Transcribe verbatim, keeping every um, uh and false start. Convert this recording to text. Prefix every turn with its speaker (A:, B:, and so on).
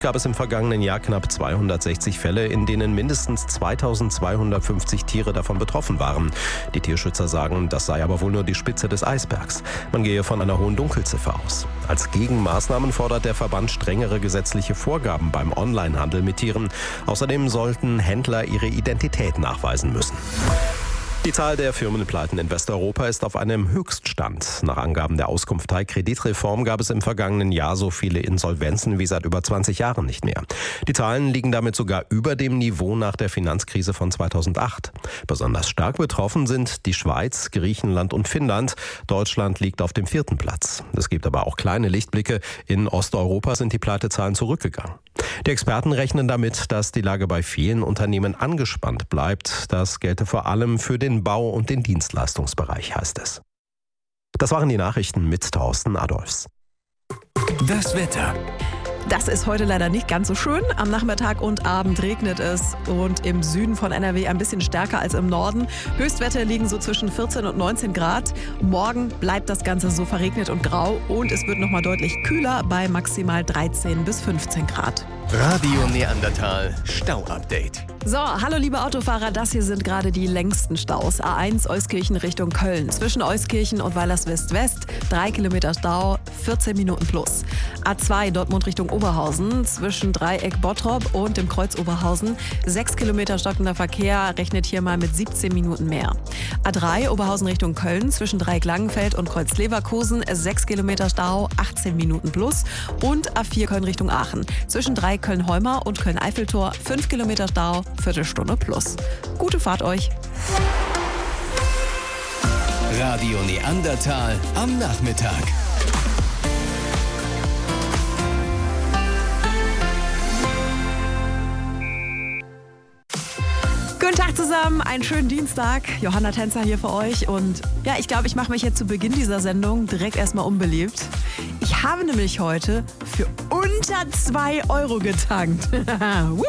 A: Gab es im vergangenen Jahr knapp zweihundertsechzig Fälle, in denen mindestens zweitausendzweihundertfünfzig Tiere davon betroffen waren. Die Tierschützer sagen, das sei aber wohl nur die Spitze des Eisbergs. Man gehe von einer hohen Dunkelziffer aus. Als Gegenmaßnahmen fordert der Verband strengere gesetzliche Vorgaben beim Onlinehandel mit Tieren. Außerdem sollten Händler ihre Identität nachweisen müssen. Die Zahl der Firmenpleiten in Westeuropa ist auf einem Höchststand. Nach Angaben der Auskunftei Kreditreform gab es im vergangenen Jahr so viele Insolvenzen wie seit über zwanzig Jahren nicht mehr. Die Zahlen liegen damit sogar über dem Niveau nach der Finanzkrise von zweitausendacht. Besonders stark betroffen sind die Schweiz, Griechenland und Finnland. Deutschland liegt auf dem vierten Platz. Es gibt aber auch kleine Lichtblicke. In Osteuropa sind die Pleitezahlen zurückgegangen. Die Experten rechnen damit, dass die Lage bei vielen Unternehmen angespannt bleibt. Das gelte vor allem für den Bau- und den Dienstleistungsbereich, heißt es. Das waren die Nachrichten mit Thorsten Adolfs.
B: Das Wetter.
C: Das ist heute leider nicht ganz so schön. Am Nachmittag und Abend regnet es und im Süden von N R W ein bisschen stärker als im Norden. Höchstwerte liegen so zwischen vierzehn und neunzehn Grad. Morgen bleibt das Ganze so verregnet und grau und es wird nochmal deutlich kühler bei maximal dreizehn bis fünfzehn Grad.
B: Radio Neandertal Stau-Update.
C: So, hallo liebe Autofahrer, das hier sind gerade die längsten Staus. A eins Euskirchen Richtung Köln. Zwischen Euskirchen und Weilerswest-West drei Kilometer Stau, vierzehn Minuten plus. A zwei Dortmund Richtung Oberhausen. Zwischen Dreieck Bottrop und dem Kreuz Oberhausen sechs Kilometer stockender Verkehr, rechnet hier mal mit siebzehn Minuten mehr. A drei Oberhausen Richtung Köln. Zwischen Dreieck Langenfeld und Kreuz Leverkusen sechs Kilometer Stau, achtzehn Minuten plus. Und A vier Köln Richtung Aachen. Zwischen Dreieck Köln-Heumar und Köln-Eiffeltor fünf Kilometer Stau, Viertelstunde plus. Gute Fahrt euch.
B: Radio Neandertal am Nachmittag.
C: Guten Tag zusammen, einen schönen Dienstag. Johanna Tänzer hier für euch und ja, ich glaube, ich mache mich jetzt zu Beginn dieser Sendung direkt erstmal unbeliebt. Ich habe nämlich heute für unter zwei Euro getankt.